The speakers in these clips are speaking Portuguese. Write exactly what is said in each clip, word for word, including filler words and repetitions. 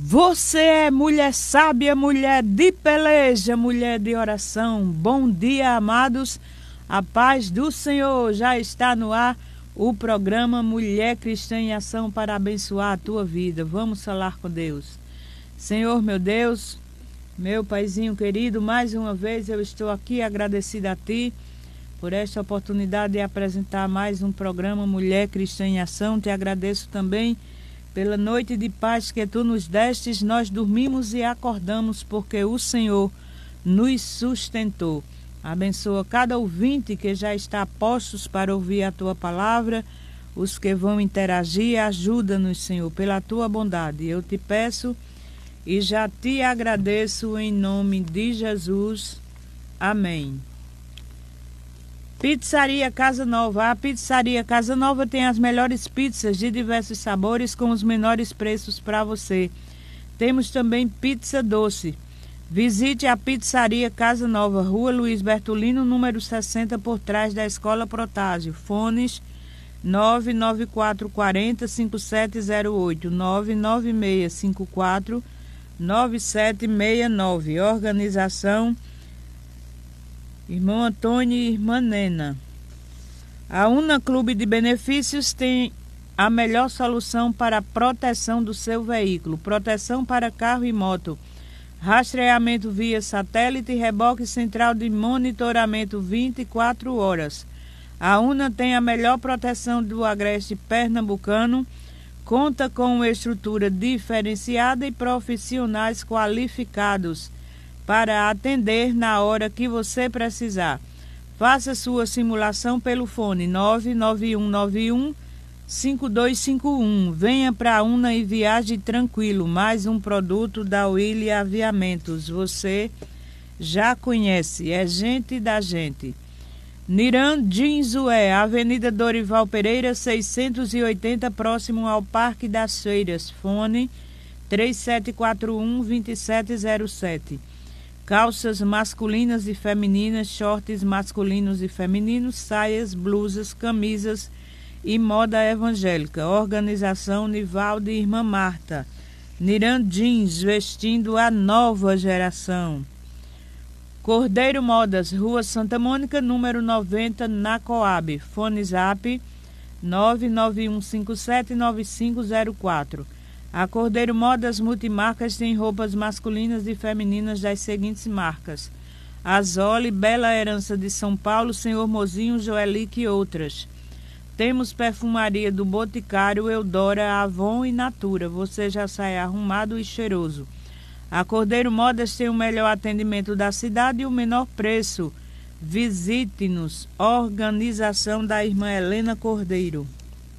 Você é mulher sábia, mulher de peleja, mulher de oração. Bom dia, amados. A paz do Senhor. Já está no ar o programa Mulher Cristã em Ação para abençoar a tua vida. Vamos falar com Deus. Senhor, meu Deus, meu Paizinho querido, mais uma vez eu estou aqui agradecida a Ti por esta oportunidade de apresentar mais um programa Mulher Cristã em Ação. Te agradeço também pela noite de paz que Tu nos destes. Nós dormimos e acordamos porque o Senhor nos sustentou. Abençoa cada ouvinte que já está a postos para ouvir a Tua palavra, os que vão interagir. Ajuda-nos, Senhor, pela Tua bondade. Eu te peço e já te agradeço em nome de Jesus. Amém. Pizzaria Casa Nova. A Pizzaria Casa Nova tem as melhores pizzas de diversos sabores com os menores preços para você. Temos também pizza doce. Visite a Pizzaria Casa Nova, Rua Luiz Bertolino, número sessenta, por trás da Escola Protásio. Fones nove nove quatro quatro zero cinco sete zero oito, nove nove seis cinco quatro nove sete seis nove. Organização Irmão Antônio e Irmã Nena. A Una Clube de Benefícios tem a melhor solução para a proteção do seu veículo. Proteção para carro e moto. Rastreamento via satélite e reboque central de monitoramento vinte e quatro horas. A Una tem a melhor proteção do agreste pernambucano. Conta com uma estrutura diferenciada e profissionais qualificados para atender na hora que você precisar. Faça sua simulação pelo fone nove nove um nove um cinco dois cinco um. Venha para a Una e viaje tranquilo. Mais um produto da Willy Aviamentos. Você já conhece, é gente da gente. Niran Jeansué, Avenida Dorival Pereira, seiscentos e oitenta, próximo ao Parque das Feiras. Fone três sete quatro um, dois sete zero sete. Calças masculinas e femininas, shorts masculinos e femininos, saias, blusas, camisas e moda evangélica. Organização Nivaldo e Irmã Marta. Niran Jeans, vestindo a nova geração. Cordeiro Modas, Rua Santa Mônica, número noventa, na Coab. Fone Zap nove nove um cinco sete nove cinco zero quatro. A Cordeiro Modas Multimarcas tem roupas masculinas e femininas das seguintes marcas: Azole, Bela Herança de São Paulo, Senhor Mozinho, Joelique e outras. Temos perfumaria do Boticário, Eudora, Avon e Natura. Você já sai arrumado e cheiroso. A Cordeiro Modas tem o melhor atendimento da cidade e o menor preço. Visite-nos. Organização da Irmã Helena Cordeiro.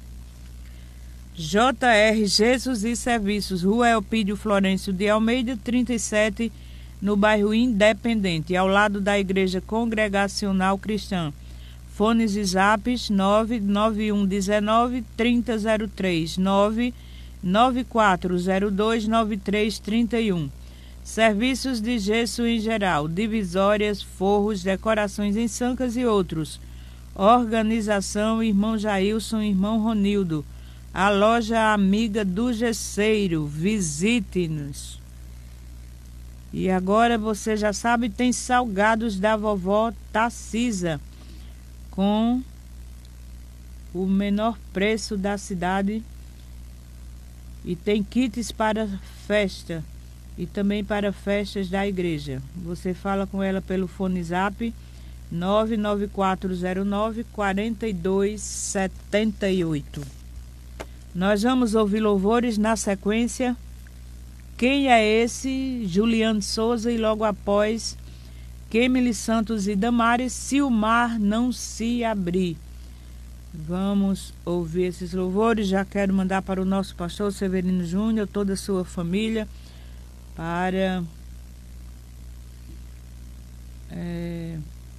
J R Jesus e Serviços, Rua Elpídio Florencio de Almeida, trinta e sete, no bairro Independente, ao lado da Igreja Congregacional Cristã. Fones e zaps nove nove um um nove três zero zero três, nove nove quatro zero dois nove três três um. Serviços de gesso em geral, divisórias, forros, decorações em sancas e outros. Organização Irmão Jailson e Irmão Ronildo. A loja amiga do gesseiro. Visite-nos. E agora você já sabe, tem salgados da vovó Tacisa com o menor preço da cidade. E tem kits para festa e também para festas da igreja. Você fala com ela pelo fone Zap nove nove quatro zero nove quatro dois sete oito. Nós vamos ouvir louvores na sequência. Quem é esse? Juliano Souza, e logo após Kemily Santos e Damares, Se o Mar Não Se Abrir. Vamos ouvir esses louvores. Já quero mandar para o nosso pastor Severino Júnior, toda a sua família, para é,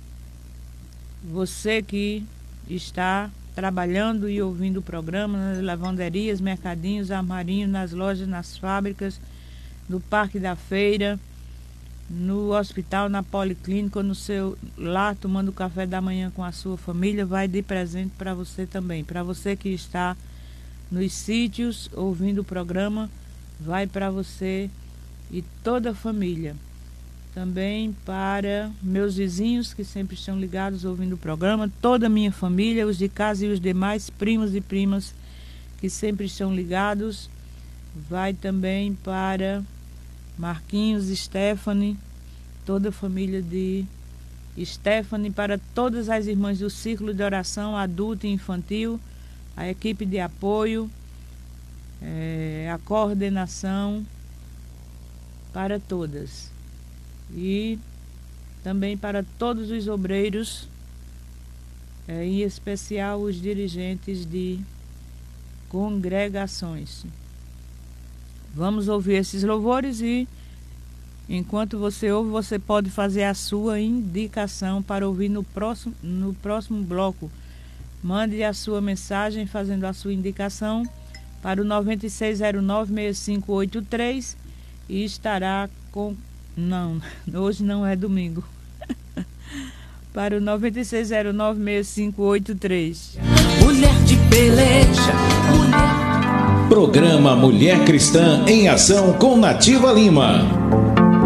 você que está trabalhando e ouvindo o programa nas lavanderias, mercadinhos, armarinhos, nas lojas, nas fábricas, no Parque da Feira, no hospital, na policlínica, no seu lar, tomando café da manhã com a sua família. Vai de presente para você também. Para você que está nos sítios ouvindo o programa, vai para você e toda a família. Também para meus vizinhos que sempre estão ligados ouvindo o programa, toda a minha família, os de casa e os demais primos e primas que sempre estão ligados. Vai também para Marquinhos, Stephanie, toda a família de Stephanie, para todas as irmãs do Círculo de Oração Adulto e Infantil, a equipe de apoio, é, a coordenação, para todas. E também para todos os obreiros, é, em especial os dirigentes de congregações. Vamos ouvir esses louvores e, enquanto você ouve, você pode fazer a sua indicação para ouvir no próximo, no próximo bloco. Mande a sua mensagem fazendo a sua indicação para o nove seis zero nove, seis cinco oito três e estará com... Não, hoje não é domingo. Para o nove seis zero nove, seis cinco oito três. Mulher de peleja, mulher... Programa Mulher Cristã em Ação com Nativa Lima.